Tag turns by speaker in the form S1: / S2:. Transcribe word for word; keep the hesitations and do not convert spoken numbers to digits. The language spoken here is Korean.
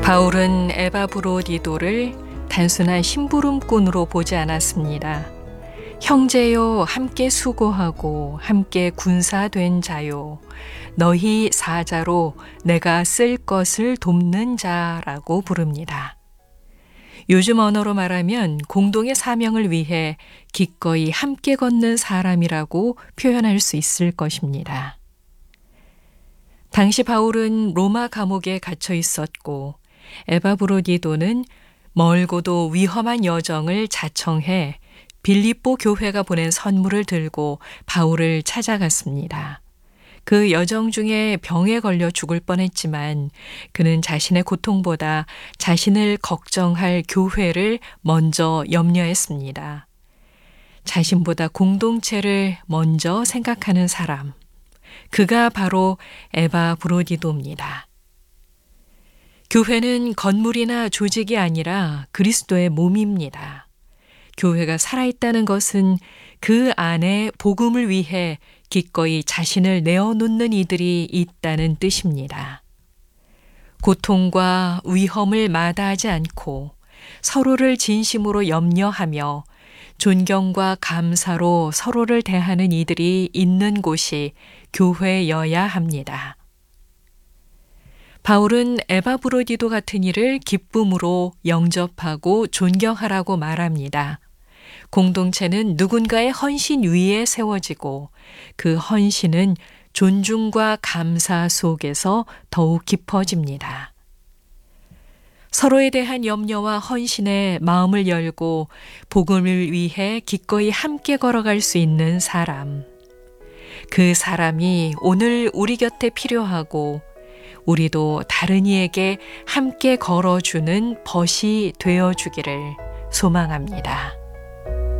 S1: 바울은 에바브로디도를 단순한 심부름꾼으로 보지 않았습니다. 형제요, 함께 수고하고 함께 군사된 자요, 너희 사자로 내가 쓸 것을 돕는 자라고 부릅니다. 요즘 언어로 말하면 공동의 사명을 위해 기꺼이 함께 걷는 사람이라고 표현할 수 있을 것입니다. 당시 바울은 로마 감옥에 갇혀 있었고 에바브로디도는 멀고도 위험한 여정을 자청해 빌립보 교회가 보낸 선물을 들고 바울을 찾아갔습니다. 그 여정 중에 병에 걸려 죽을 뻔했지만 그는 자신의 고통보다 자신을 걱정할 교회를 먼저 염려했습니다. 자신보다 공동체를 먼저 생각하는 사람, 그가 바로 에바브로디도입니다. 교회는 건물이나 조직이 아니라 그리스도의 몸입니다. 교회가 살아있다는 것은 그 안에 복음을 위해 기꺼이 자신을 내어놓는 이들이 있다는 뜻입니다. 고통과 위험을 마다하지 않고 서로를 진심으로 염려하며 존경과 감사로 서로를 대하는 이들이 있는 곳이 교회여야 합니다. 바울은 에바브로디도 같은 이를 기쁨으로 영접하고 존경하라고 말합니다. 공동체는 누군가의 헌신 위에 세워지고 그 헌신은 존중과 감사 속에서 더욱 깊어집니다. 서로에 대한 염려와 헌신에 마음을 열고 복음을 위해 기꺼이 함께 걸어갈 수 있는 사람. 그 사람이 오늘 우리 곁에 필요하고 우리도 다른 이에게 함께 걸어주는 벗이 되어주기를 소망합니다.